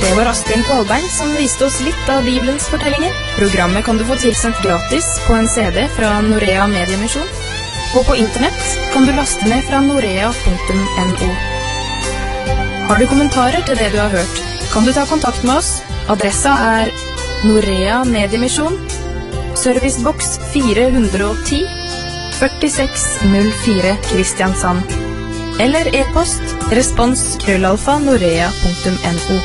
Det var Asbjørn Kvalbein som viste oss litt av Bibelens fortellinger. Programmet kan du få tilsendt gratis på en CD fra Norea Mediemisjon, og på internett kan du laste ned fra norea.no. Har du kommentarer til det du har hørt, kan du ta kontakt med oss. Adressa er Norea Mediemisjon, servicebox 410, 4604 Kristiansand, eller e-post respons@norea.no.